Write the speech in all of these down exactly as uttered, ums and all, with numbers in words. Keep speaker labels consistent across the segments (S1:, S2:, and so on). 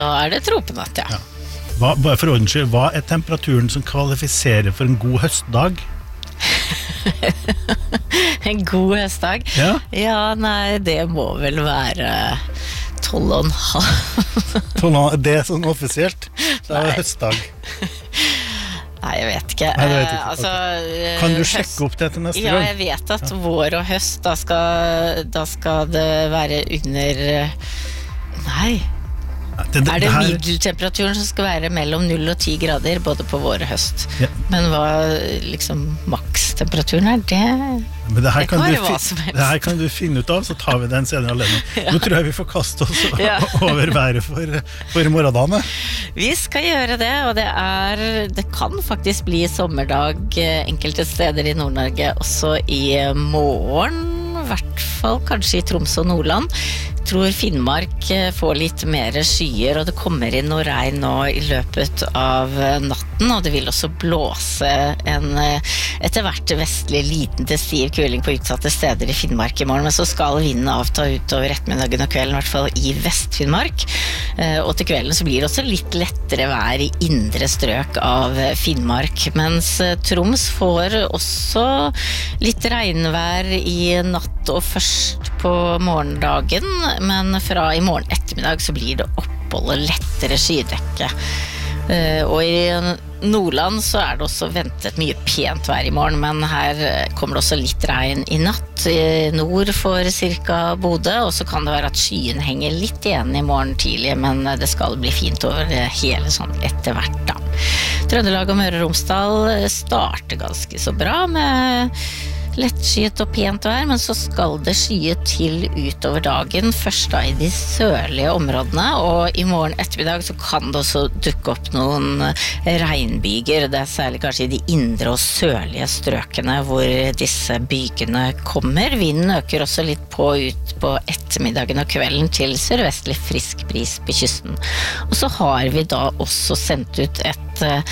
S1: Da er det tropenatt, ja.
S2: Ja. Hva, bare for ordens skyld, hva er temperaturen som kvalifiserer for en god høstdag?
S1: En god høstdag?
S2: Ja.
S1: Ja, nei, det må vel være tolv og en halv.
S2: tolv, det er sånn offisielt? Det er
S1: Nei.
S2: høstdag.
S1: Nei, jeg vet ikke.
S2: Nei, du vet ikke.
S1: Eh, altså,
S2: Okay. Kan du sjekke
S1: høst-
S2: opp det til neste
S1: Ja,
S2: gang?
S1: jeg vet at vår og høst, da skal, da skal det være under Nei,
S2: Det, det,
S1: er det
S2: det her,
S1: middeltemperaturen som skal være mellom null og ti grader, både på vår og høst.
S2: Ja.
S1: Men hva liksom makstemperaturen er, det
S2: men det her,
S1: det
S2: kan
S1: kan
S2: du,
S1: være hva
S2: fi-
S1: som helst.
S2: det her kan du finne ut av, så tar vi den senere alene. Nå tror jeg vi får kaste oss
S1: Ja.
S2: over været for, for morgendagen.
S1: Vi skal gjøre det, og det er Det kan faktisk bli sommerdag eh, enkelte steder i Nord-Norge, også i eh, morgen, i hvert fall kanskje i Troms og Nordland. Jeg tror Finnmark eh, får litt mer skyer, og det kommer inn noe regn nå i løpet av eh, natten, og det vil også blåse en eh, etter hvert vestlig liten til stiv kuling på utsatte steder i Finnmark i morgen, men så skal vinden avta utover ettermiddagen og kvelden, i hvert fall i Vest-Finnmark. Eh, og til kvelden så blir det også litt lettere vær i indre strøk av Finnmark, mens eh, Troms får også litt regnvær i natt og først på morgendagen, men fra i morgen ettermiddag så blir det opphold og lettere skydekke. Eh, og i Nordland så er det også ventet mye pent vær i morgen, men her eh, kommer det også litt regn i natt. I nord for cirka Bodø, og så kan det være at skyen henger litt igjen i morgen tidlig, men det skal bli fint over hele sånn etter hvert da. Trøndelag og Møre og Romsdal starter ganske så bra med lettskyet og pent vær, men så skal det skye til utover dagen, først da i de sørlige områdene, og i morgen ettermiddag så kan det også dukke opp noen regnbyger. Det er særlig kanskje i de indre og sørlige strøkene hvor disse bygene kommer. Vinden øker også litt på ut på ettermiddagen og kvelden til sørvestlig frisk bris på kysten. Og så har vi da også sendt ut et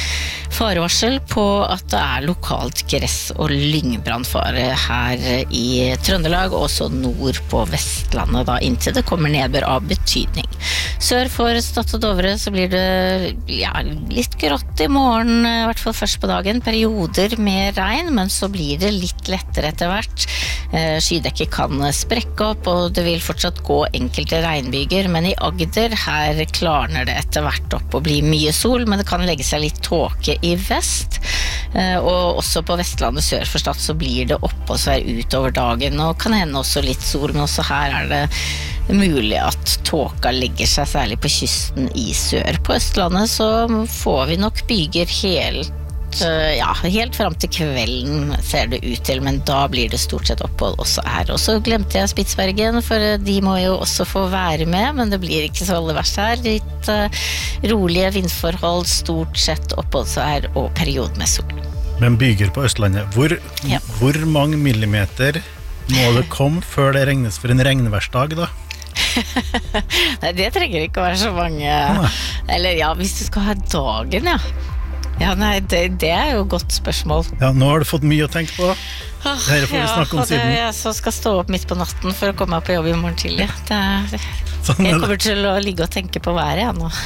S1: farevarsel på at det er lokalt gress- og lyngbrannfare her i Trøndelag, og også nord på Vestlandet da, inntil det kommer nedbør av betydning. Sør for Stad og Dovre så blir det ja, litt grått i morgen, i hvert fall først på dagen, perioder med regn, men så blir det litt lettere etter hvert. Skydekket kan sprekke opp, og det vil fortsatt gå enkelte regnbyger, men i Agder her klarner det etter hvert opp og blir mye sol, men det kan legge seg litt tåke i vest, og også på Vestlandet sør for Stad så blir det oppholdsvær utover dagen, og kan hende også litt sol, men også her er det mulig at tåka legger seg særlig på kysten i sør. På Østlandet så får vi nok byger helt ja, helt frem til kvelden ser det ut til, men da blir det stort sett opphold også her. Og så glemte jeg Spitsbergen, for de må jo også få være med, men det blir ikke så aller verst her. Litt uh, rolige vindforhold, stort sett oppholdsvær og periode med sol.
S2: Men byger på Østlandet, hvor,
S1: Ja.
S2: hvor mange millimeter må det komme før det regnes for en regnværsdag da?
S1: Nei, det trenger ikke å være så mange. Eller ja, hvis du skal ha dagen, ja. Ja, nei, det, det er jo et godt spørsmål.
S2: Ja, nå har du fått mye å tenke på.
S1: Ah,
S2: Det får vi snakke om
S1: og det
S2: siden.
S1: er jeg som skal stå opp midt på natten for å komme meg på jobb i morgen tidlig. Det er,
S2: Sånn
S1: jeg
S2: er det.
S1: kommer til å ligge og tenke på været jeg nå.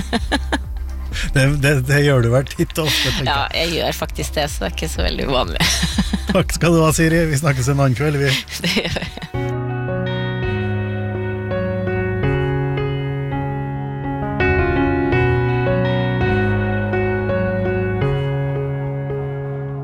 S2: Det, det, det gjør du vel titt og ofte, tenker
S1: Ja,
S2: jeg.
S1: jeg gjør faktisk det, så det er ikke så veldig uvanlig.
S2: Takk skal du ha, Siri. Vi snakkes en annen kveld, vi.
S1: Det gjør jeg.